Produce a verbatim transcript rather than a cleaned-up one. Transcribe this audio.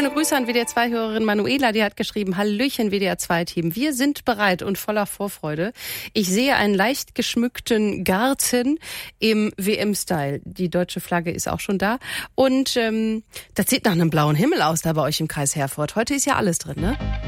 Schöne Grüße an W D R zwei Hörerin Manuela, die hat geschrieben, Hallöchen W D R zwei Team, wir sind bereit und voller Vorfreude. Ich sehe einen leicht geschmückten Garten im W M-Style. Die deutsche Flagge ist auch schon da. Und ähm, das sieht nach einem blauen Himmel aus da bei euch im Kreis Herford. Heute ist ja alles drin, ne?